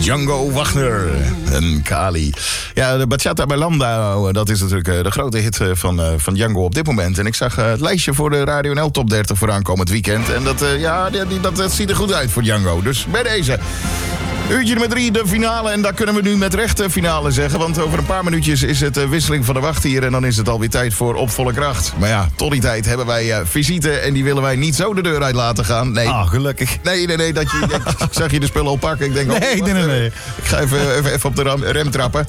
Django Wagner en Kali. Ja, de Bachata Belanda, dat is natuurlijk de grote hit van Django op dit moment. En ik zag het lijstje voor de Radio NL Top 30 voor aankomend weekend. En dat ziet er goed uit voor Django. Dus bij deze... Uurtje nummer 3, de finale. En daar kunnen we nu met recht de finale zeggen. Want over een paar minuutjes is het wisseling van de wacht hier. En dan is het alweer tijd voor Op Volle Kracht. Maar ja, tot die tijd hebben wij visite. En die willen wij niet zo de deur uit laten gaan. Nee. Ah, gelukkig. Nee. Ik zag je de spullen oppakken. Ik denk, nee. Ik ga even op de rem trappen.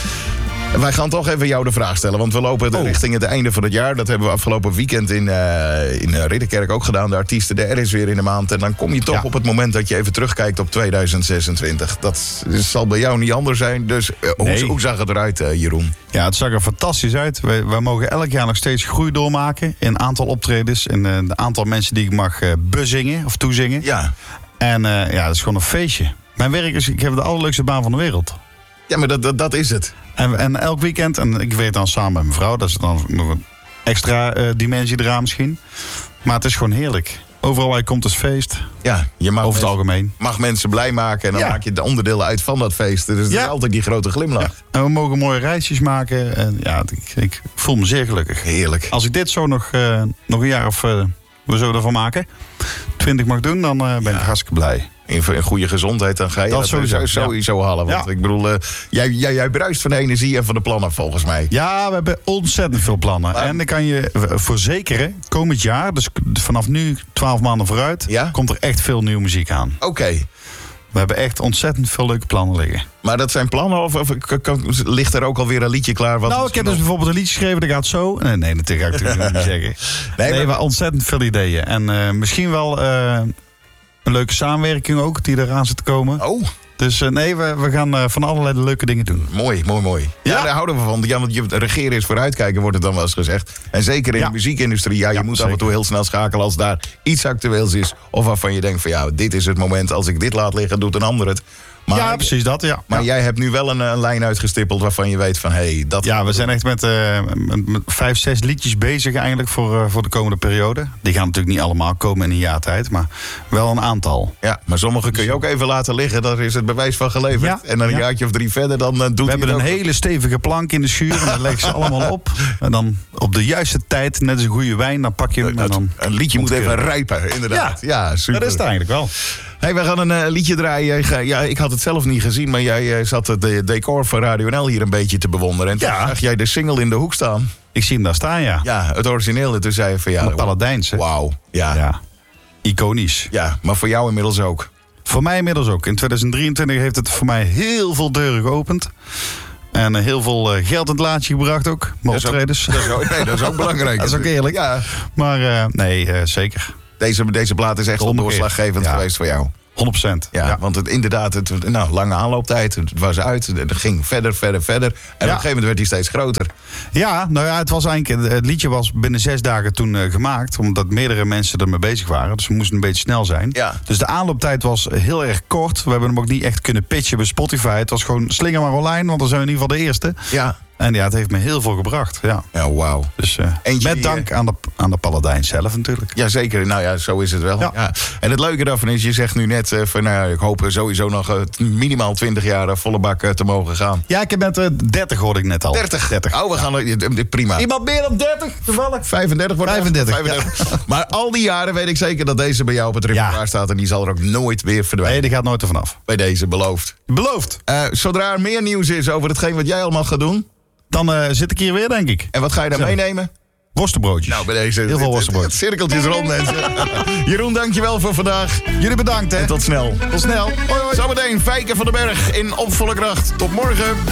Wij gaan toch even jou de vraag stellen, want we lopen richting het einde van het jaar. Dat hebben we afgelopen weekend in Ridderkerk ook gedaan. De artiesten, de R is weer in de maand. En dan kom je toch op het moment dat je even terugkijkt op 2026. Dat zal bij jou niet anders zijn. Dus hoe zag het eruit, Jeroen? Ja, het zag er fantastisch uit. Wij mogen elk jaar nog steeds groei doormaken in aantal optredens. En het aantal mensen die ik mag bezingen of toezingen. Ja. En dat is gewoon een feestje. Mijn werk is, ik heb de allerleukste baan van de wereld. Ja, maar dat is het. En elk weekend, en ik werk dan samen met mijn vrouw, dat is dan nog een extra dimensie eraan misschien. Maar het is gewoon heerlijk. Overal waar je komt is feest. Ja, je mag over het algemeen. Mag mensen blij maken en dan maak je de onderdelen uit van dat feest. Dus het is altijd die grote glimlach. Ja. En we mogen mooie reisjes maken. En ik voel me zeer gelukkig. Heerlijk. Als ik dit zo nog een jaar of we zullen ervan maken, 20 mag doen, dan ben ik hartstikke blij. In goede gezondheid, dan ga je dat sowieso halen. Want ik bedoel, jij bruist van de energie en van de plannen volgens mij. Ja, we hebben ontzettend veel plannen. Maar... En dan kan je verzekeren, komend jaar, dus vanaf nu 12 maanden vooruit, komt er echt veel nieuwe muziek aan. Oké. We hebben echt ontzettend veel leuke plannen liggen. Maar dat zijn plannen of ligt er ook alweer een liedje klaar? Ik heb dus bijvoorbeeld een liedje geschreven, dat gaat zo. Nee, dat ga ik natuurlijk niet zeggen. Nee, we hebben ontzettend veel ideeën. En misschien wel een leuke samenwerking ook, die eraan zit te komen. Oh. Dus we gaan van allerlei leuke dingen doen. Mooi. Ja, daar houden we van. Ja, want regeren is vooruitkijken, wordt het dan wel eens gezegd. En zeker in de muziekindustrie. Ja, je moet af en toe heel snel schakelen als daar iets actueels is. Of waarvan je denkt van dit is het moment. Als ik dit laat liggen, doet een ander het. Maar, precies dat, ja. Maar jij hebt nu wel een lijn uitgestippeld waarvan je weet van... dat. Ja, we zijn echt met 5, 6 liedjes bezig eigenlijk voor de komende periode. Die gaan natuurlijk niet allemaal komen in een jaar tijd, maar wel een aantal. Ja, maar sommige kun je ook even laten liggen. Daar is het bewijs van geleverd. Ja, en dan een jaartje of 3 verder, dan doet we hebben een hele stevige plank in de schuur en dan leggen ze allemaal op. En dan op de juiste tijd, net als een goede wijn, dan pak je hem en dan... Een liedje moet even rijpen, inderdaad. Ja, super. Dat is het eigenlijk wel. Hey, we gaan een liedje draaien. Ja, ik had het zelf niet gezien, maar jij zat het decor van Radio NL hier een beetje te bewonderen. En toen zag jij de single in de hoek staan. Ik zie hem daar staan, ja. Ja, het origineel. En toen zei je van de Paladijnse. Wauw. Ja. Iconisch. Ja, maar voor jou inmiddels ook. Voor mij inmiddels ook. In 2023 heeft het voor mij heel veel deuren geopend. En heel veel geld in het laadje gebracht ook. Dat is ook belangrijk. Dat is ook eerlijk. Ja. Maar zeker. Deze plaat is echt doorslaggevend geweest voor jou. 100%. Ja, want lange aanlooptijd. Het was uit. Het ging verder. En op een gegeven moment werd hij steeds groter. Ja, het was eigenlijk... Het liedje was binnen 6 dagen toen gemaakt. Omdat meerdere mensen ermee bezig waren. Dus we moesten een beetje snel zijn. Ja. Dus de aanlooptijd was heel erg kort. We hebben hem ook niet echt kunnen pitchen bij Spotify. Het was gewoon slinger maar online. Want dan zijn we in ieder geval de eerste. Ja. En het heeft me heel veel gebracht. Ja, wauw. Dus met dank aan de Paladijn zelf natuurlijk. Jazeker, zo is het wel. Ja. En het leuke daarvan is, je zegt nu net... ik hoop sowieso nog minimaal 20 jaar volle bak te mogen gaan. Ja, ik heb met 30 hoorde ik net al. 30? Oh, we gaan prima. Iemand meer dan 30 toevallig? 35 wordt 35. Maar al die jaren weet ik zeker dat deze bij jou op het repertoire staat... en die zal er ook nooit weer verdwijnen. Nee, die gaat nooit er vanaf. Bij deze, beloofd. Beloofd. Zodra er meer nieuws is over hetgeen wat jij allemaal gaat doen... Dan zit ik hier weer, denk ik. En wat ga je dan meenemen? Worstenbroodjes. Nou, bij deze... Heel veel worstenbroodjes. Cirkeltjes rond, mensen. Jeroen, dankjewel voor vandaag. Jullie bedankt, hè. En tot snel. Tot snel. Hoi, hoi. Zometeen Fijke van den Berg in Op Volle Kracht. Tot morgen.